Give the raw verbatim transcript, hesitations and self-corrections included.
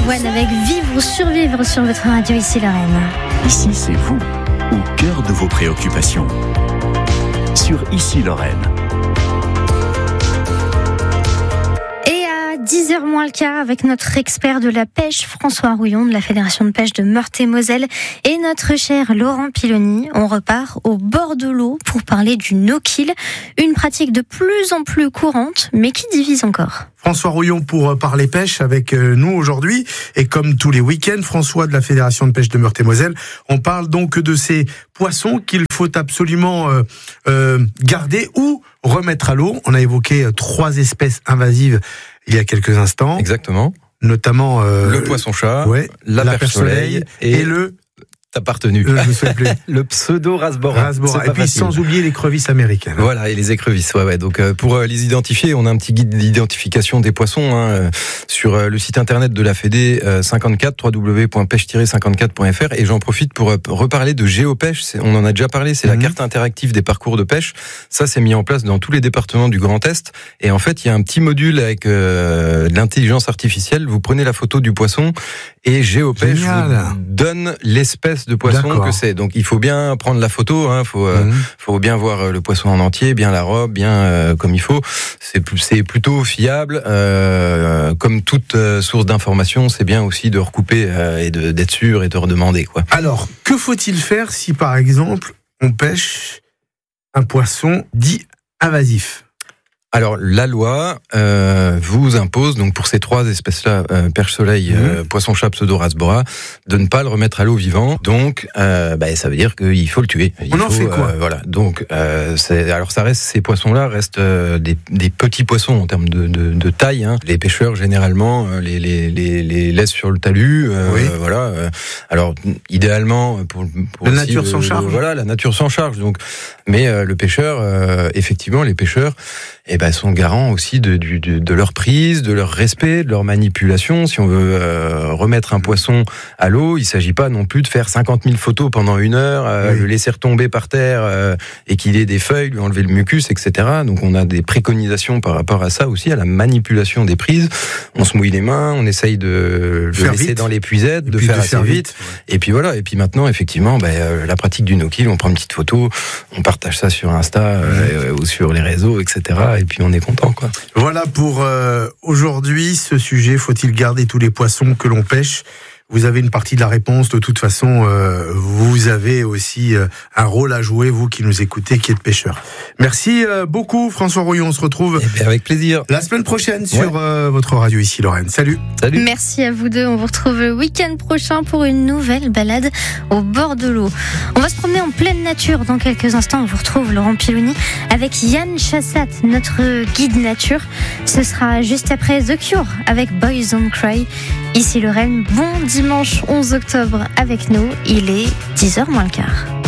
Balavoine avec Vivre ou Survivre sur votre radio, ici Lorraine. Ici, c'est vous, au cœur de vos préoccupations. Sur Ici Lorraine. dix heures moins le quart avec notre expert de la pêche, François Rouillon de la Fédération de pêche de Meurthe-et-Moselle et notre cher Laurent Piloni. On repart au bord de l'eau pour parler du no-kill, une pratique de plus en plus courante, mais qui divise encore. François Rouillon pour parler pêche avec nous aujourd'hui. Et comme tous les week-ends, François de la Fédération de pêche de Meurthe-et-Moselle, on parle donc de ces poissons qu'il faut absolument euh, euh, garder ou remettre à l'eau. On a évoqué trois espèces invasives il y a quelques instants. Exactement. Notamment euh, le poisson-chat, ouais, la, la perche-soleil et, et le... T'as pas retenu. Euh, je me souviens plus. Le pseudo-rasbora. Rasbora. Et puis facile. Sans oublier les crevisses américaines. Voilà, et les écrevisses. Ouais, ouais. Donc euh, pour euh, les identifier, on a un petit guide d'identification des poissons hein, euh, sur euh, le site internet de la Fédé euh, cinquante-quatre, w w w point pêche tiret cinquante-quatre point f r. Et j'en profite pour euh, reparler de GéoPêche. C'est, on en a déjà parlé. C'est mm-hmm. la carte interactive des parcours de pêche. Ça, c'est mis en place dans tous les départements du Grand Est. Et en fait, il y a un petit module avec euh, l'intelligence artificielle. Vous prenez la photo du poisson et GéoPêche vous donne l'espèce de poisson D'accord. que c'est. Donc il faut bien prendre la photo, hein, faut euh, mmh. faut bien voir le poisson en entier, bien la robe, bien euh, comme il faut. C'est c'est plutôt fiable. Euh, comme toute euh, source d'information, c'est bien aussi de recouper euh, et de, d'être sûr et de redemander quoi. Alors que faut-il faire si par exemple on pêche un poisson dit invasif? Alors la loi euh, vous impose donc pour ces trois espèces-là, euh, perche-soleil, mmh. euh, poisson-chat, pseudo-rasbora, de ne pas le remettre à l'eau vivant. Donc euh, bah, ça veut dire qu'il faut le tuer. Il On faut, en fait quoi euh, Voilà. Donc euh, c'est, alors ça reste ces poissons-là restent euh, des, des petits poissons en termes de, de, de taille. Hein. Les pêcheurs généralement euh, les, les, les, les laissent sur le talus. Euh, oui. euh, voilà. Euh, alors idéalement pour, pour la aussi, nature s'en euh, charge. Voilà, la nature s'en charge. Donc mais euh, le pêcheur, euh, effectivement, les pêcheurs. Eh ben, sont garants aussi de, de, de leur prise, de leur respect, de leur manipulation. Si on veut euh, remettre un poisson à l'eau, il s'agit pas non plus de faire cinquante mille photos pendant une heure, euh, oui. le laisser retomber par terre euh, et qu'il ait des feuilles, lui enlever le mucus, et cetera. Donc on a des préconisations par rapport à ça aussi, à la manipulation des prises. On se mouille les mains, on essaye de le laisser vite. Dans l'épuisette, de faire de assez faire vite. vite. Ouais. Et puis voilà. Et puis maintenant, effectivement, ben, euh, la pratique du no-kill, on prend une petite photo, on partage ça sur Insta euh, mmh. ou sur les réseaux, et cetera. Et puis on est content, quoi. Voilà pour euh, aujourd'hui ce sujet. Faut-il garder tous les poissons que l'on pêche? Vous avez une partie de la réponse. De toute façon, euh, vous avez aussi euh, un rôle à jouer, vous qui nous écoutez, qui êtes pêcheur. Merci euh, beaucoup, François Rouillon. On se retrouve eh bien, avec plaisir la semaine prochaine sur ouais. euh, votre radio ici, Lorraine. Salut. Salut. Merci à vous deux. On vous retrouve le week-end prochain pour une nouvelle balade au bord de l'eau. On va se promener en pleine nature dans quelques instants. On vous retrouve Laurent Piloni avec Yann Chassat, notre guide nature. Ce sera juste après The Cure avec Boys Don't Cry. Ici Lorraine, bon dimanche onze octobre avec nous, il est dix heures moins le quart.